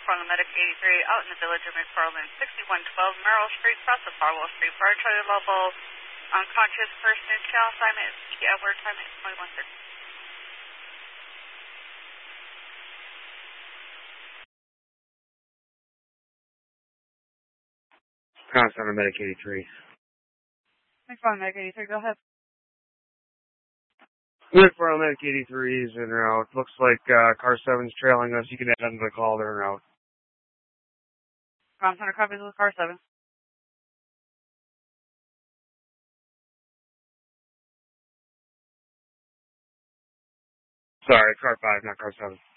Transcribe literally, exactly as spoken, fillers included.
from the Medic eighty-three out in the village of McFarland, sixty-one twelve Merrill Street, south of Farwell Street. For our Charlie level, unconscious person, channel assignment is P. Edward, time is twenty-one thirty. Constant on Medic eighty-three. McFarland, Medic eighty-three, go ahead. McFarland, Medic eighty-three is en route. Looks like uh, car seven's trailing us. You can add on to the call. They're en route. Ground center copies with car seven. Sorry, car five, not car seven.